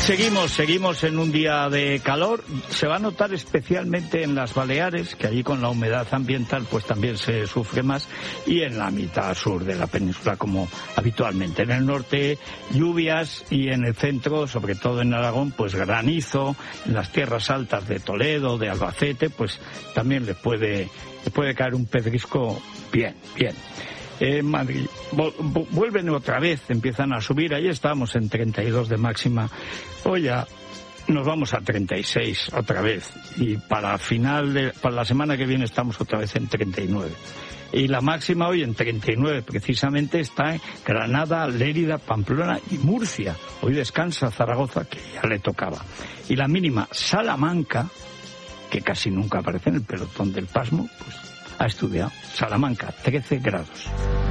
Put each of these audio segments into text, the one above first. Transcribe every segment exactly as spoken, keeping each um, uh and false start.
Seguimos, seguimos en un día de calor. Se va a notar especialmente en las Baleares, que allí con la humedad ambiental pues también se sufre más, y en la mitad sur de la península como habitualmente. En el norte lluvias y en el centro, sobre todo en Aragón, pues granizo. En las tierras altas de Toledo, de Albacete, pues también le puede, le puede caer un pedrisco bien, bien. En Madrid vuelven otra vez, empiezan a subir. Ayer estábamos en treinta y dos de máxima, hoy ya nos vamos a treinta y seis otra vez, y para final de, para la semana que viene estamos otra vez en treinta y nueve, y la máxima hoy en treinta y nueve precisamente está en Granada, Lérida, Pamplona y Murcia. Hoy descansa Zaragoza, que ya le tocaba, y la mínima Salamanca, que casi nunca aparece en el pelotón del pasmo, pues ha estudiado. Salamanca, trece grados.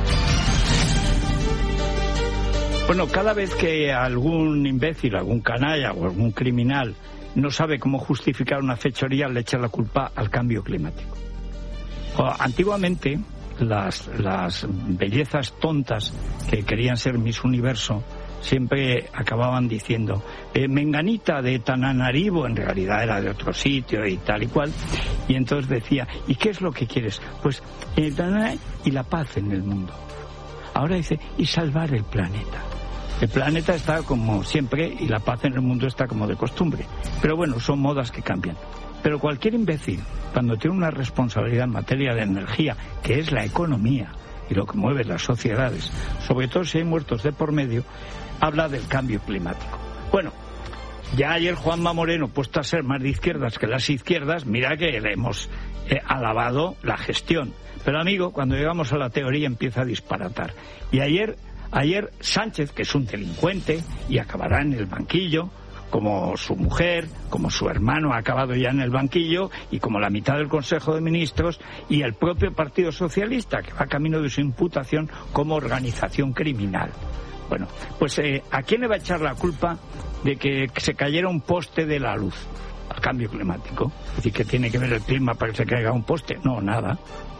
Bueno, cada vez que algún imbécil, algún canalla o algún criminal no sabe cómo justificar una fechoría, le echa la culpa al cambio climático. Antiguamente, las, las bellezas tontas que querían ser Miss Universo siempre acababan diciendo eh, Menganita de Tananarivo, en realidad era de otro sitio y tal y cual, y entonces decía, ¿y qué es lo que quieres? Pues eh, y la paz en el mundo. Ahora dice, y salvar el planeta. El planeta está como siempre y la paz en el mundo está como de costumbre, pero bueno, son modas que cambian. Pero cualquier imbécil, cuando tiene una responsabilidad en materia de energía, que es la economía y lo que mueve las sociedades, sobre todo si hay muertos de por medio, habla del cambio climático. Bueno, ya ayer Juanma Moreno, puesto a ser más de izquierdas que las izquierdas, mira que le hemos eh, alabado la gestión. Pero amigo, cuando llegamos a la teoría empieza a disparatar. Y ayer, ayer Sánchez, que es un delincuente y acabará en el banquillo, como su mujer, como su hermano ha acabado ya en el banquillo, y como la mitad del Consejo de Ministros, y el propio Partido Socialista, que va camino de su imputación como organización criminal. Bueno, pues eh, ¿a quién le va a echar la culpa de que se cayera un poste de la luz? Al cambio climático. Es decir, ¿que tiene que ver el clima para que se caiga un poste? No, nada.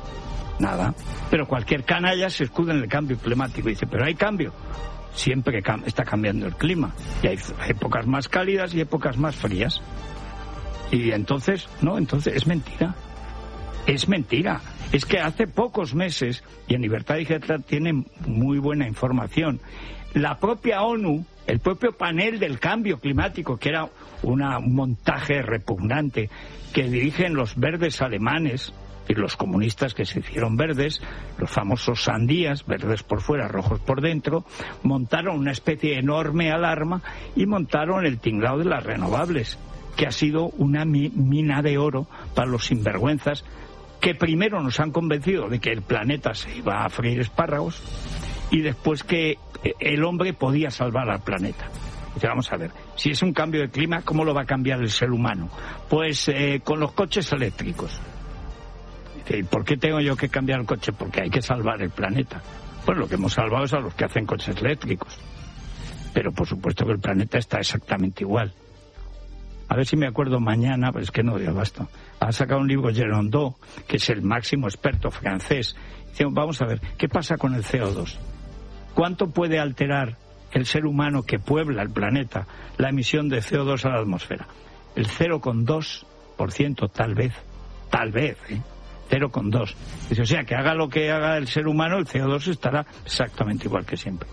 Nada. Pero cualquier canalla se escuda en el cambio climático y dice, pero hay cambio. Siempre cam- está cambiando el clima. Y hay épocas más cálidas y épocas más frías. Y entonces, no, entonces es mentira. Es mentira. Es que hace pocos meses, y en Libertad Digital tienen muy buena información, la propia ONU, el propio panel del cambio climático, que era una, un montaje repugnante que dirigen los verdes alemanes y los comunistas que se hicieron verdes, los famosos sandías, verdes por fuera, rojos por dentro, montaron una especie de enorme alarma y montaron el tinglado de las renovables, que ha sido una mi- mina de oro para los sinvergüenzas que primero nos han convencido de que el planeta se iba a freír espárragos y después que el hombre podía salvar al planeta. Dice, vamos a ver, si es un cambio de clima, ¿cómo lo va a cambiar el ser humano? Pues eh, con los coches eléctricos. Dice, ¿y por qué tengo yo que cambiar el coche? Porque hay que salvar el planeta. Pues lo que hemos salvado es a los que hacen coches eléctricos. Pero por supuesto que el planeta está exactamente igual. A ver si me acuerdo mañana, pues es que no dio abasto. Ha sacado un libro Gerondeau, que es el máximo experto francés. Dice, vamos a ver, ¿qué pasa con el C O dos? ¿Cuánto puede alterar el ser humano que puebla el planeta la emisión de C O dos a la atmósfera? El cero coma dos por ciento tal vez, tal vez, ¿eh? cero coma dos. Dice, o sea, que haga lo que haga el ser humano, el C O dos estará exactamente igual que siempre.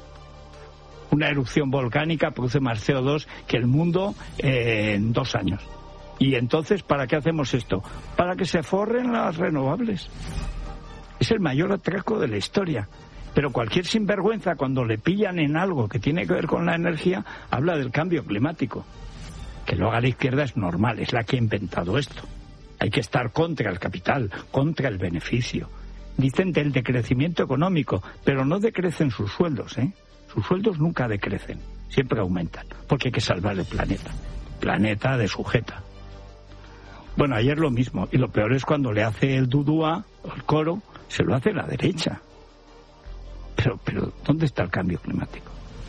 Una erupción volcánica produce más C O dos que el mundo eh, en dos años. Y entonces, ¿para qué hacemos esto? Para que se forren las renovables. Es el mayor atraco de la historia. Pero cualquier sinvergüenza, cuando le pillan en algo que tiene que ver con la energía, habla del cambio climático. Que lo haga la izquierda es normal, es la que ha inventado esto. Hay que estar contra el capital, contra el beneficio. Dicen del decrecimiento económico, pero no decrecen sus sueldos, ¿eh? Sus sueldos nunca decrecen, siempre aumentan, porque hay que salvar el planeta. Planeta de sujeta. Bueno, ayer lo mismo, y lo peor es cuando le hace el dudúa, el coro, se lo hace la derecha. Pero, pero, ¿dónde está el cambio climático?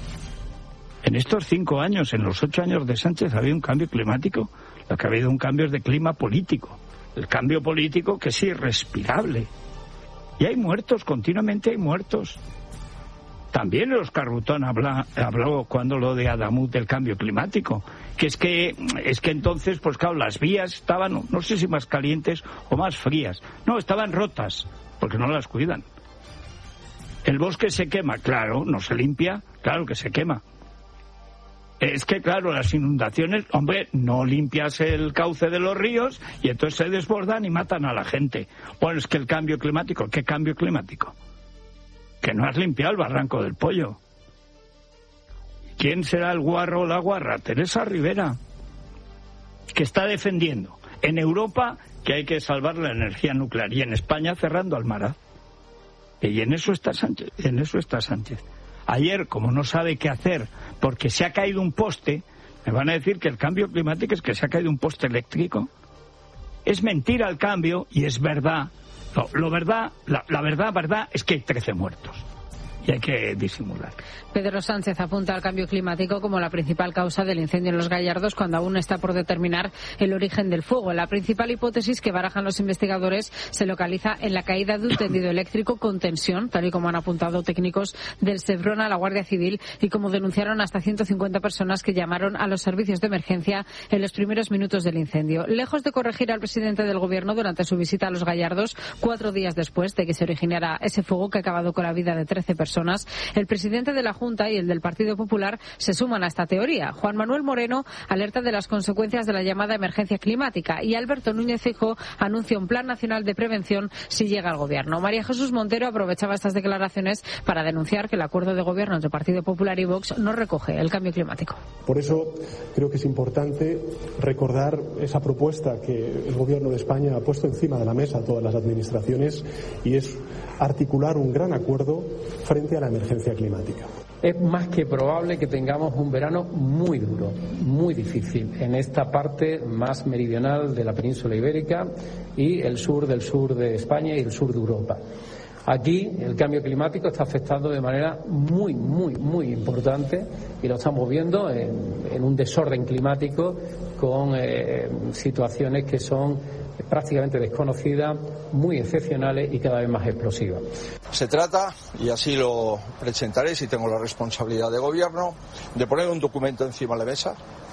En estos cinco años, en los ocho años de Sánchez, ¿ha habido un cambio climático? Lo que ha habido un cambio es de clima político. El cambio político que es irrespirable. Y hay muertos, continuamente hay muertos. También el Oscar Rutón habla, habló cuando lo de Adamut del cambio climático, que es que es que entonces, pues claro, las vías estaban, no sé si más calientes o más frías, no, estaban rotas, porque no las cuidan. El bosque se quema, claro, no se limpia, claro que se quema. Es que, claro, las inundaciones, hombre, no limpias el cauce de los ríos y entonces se desbordan y matan a la gente. Bueno, es que el cambio climático, ¿qué cambio climático? Que no has limpiado el barranco del Pollo. ¿Quién será el guarro o la guarra? Teresa Rivera, que está defendiendo en Europa que hay que salvar la energía nuclear y en España cerrando Almaraz. Y en eso está Sánchez, en eso está Sánchez. Ayer, como no sabe qué hacer porque se ha caído un poste, me van a decir que el cambio climático es que se ha caído un poste eléctrico. Es mentira el cambio y es verdad. Lo, lo verdad, la, la verdad, verdad es que hay trece muertos. Y hay que disimular. Pedro Sánchez apunta al cambio climático como la principal causa del incendio en Los Gallardos, cuando aún está por determinar el origen del fuego. La principal hipótesis que barajan los investigadores se localiza en la caída de un tendido eléctrico con tensión, tal y como han apuntado técnicos del Chevron a la Guardia Civil y como denunciaron hasta ciento cincuenta personas que llamaron a los servicios de emergencia en los primeros minutos del incendio. Lejos de corregir al presidente del Gobierno durante su visita a Los Gallardos, cuatro días después de que se originara ese fuego que ha acabado con la vida de trece personas, el presidente de la Junta y el del Partido Popular se suman a esta teoría. Juan Manuel Moreno alerta de las consecuencias de la llamada emergencia climática y Alberto Núñez Feijóo anuncia un plan nacional de prevención si llega al Gobierno. María Jesús Montero aprovechaba estas declaraciones para denunciar que el acuerdo de gobierno entre Partido Popular y Vox no recoge el cambio climático. Por eso creo que es importante recordar esa propuesta que el Gobierno de España ha puesto encima de la mesa a todas las administraciones y es articular un gran acuerdo frente a la emergencia climática. Es más que probable que tengamos un verano muy duro, muy difícil, en esta parte más meridional de la península ibérica y el sur del sur de España y el sur de Europa. Aquí el cambio climático está afectando de manera muy, muy, muy importante y lo estamos viendo en, en un desorden climático con eh, situaciones que son prácticamente desconocidas, muy excepcionales y cada vez más explosivas. Se trata, y así lo presentaré si tengo la responsabilidad de gobierno, de poner un documento encima de la mesa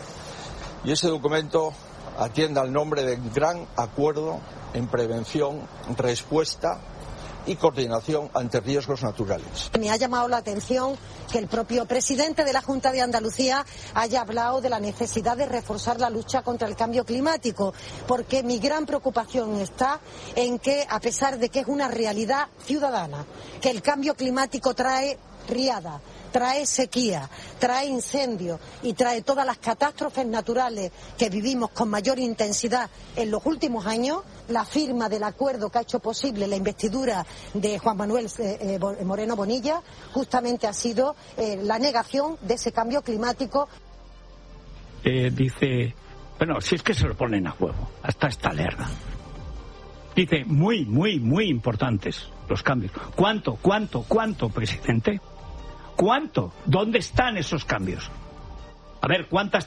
y ese documento atienda al nombre de Gran Acuerdo en Prevención, Respuesta y coordinación ante riesgos naturales. Me ha llamado la atención que el propio presidente de la Junta de Andalucía haya hablado de la necesidad de reforzar la lucha contra el cambio climático, porque mi gran preocupación está en que, a pesar de que es una realidad ciudadana, que el cambio climático trae riada, trae sequía, trae incendios y trae todas las catástrofes naturales que vivimos con mayor intensidad en los últimos años, la firma del acuerdo que ha hecho posible la investidura de Juan Manuel eh, Moreno Bonilla justamente ha sido eh, la negación de ese cambio climático. Eh, dice, bueno, si es que se lo ponen a huevo, hasta esta lerda. Dice, muy, muy, muy importantes los cambios. ¿Cuánto, cuánto, cuánto, presidente? ¿Cuánto? ¿Dónde están esos cambios? A ver, ¿cuántas